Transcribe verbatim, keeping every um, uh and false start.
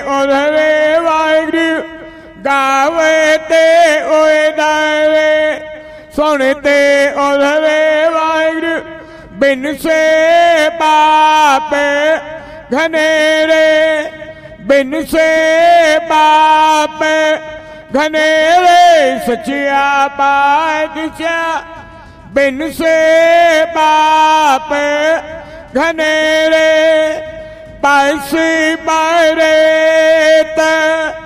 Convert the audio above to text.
उधरे वाहिगुरु गावे ते ओए दारे सुनते उधरे वाहिगुरु बिन से पाप घनेरे बिन से पाप घनेरे सचिया पातशाह बिन से पाप घनेरे पासी बारे त